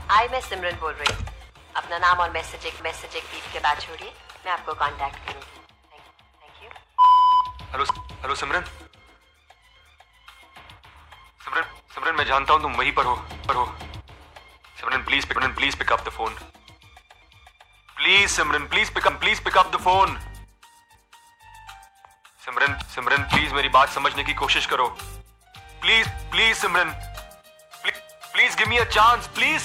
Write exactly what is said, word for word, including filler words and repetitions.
हाय, मैं सिमरन बोल रही हूँ। अपना नाम और मैसेज एक मैसेज एक बीट के बाद छोड़िए, मैं आपको कांटेक्ट करूँगी। Thank you. हेलो हेलो सिमरन। सिमरन सिमरन मैं जानता हूँ तुम वहीं पर हो पर हो सिमरन please Simran please pick up the phone. Please Simran please pick up please pick up the phone. Simran Simran please मेरी बात समझने की कोशिश करो। Please please Simran please give me a chance please.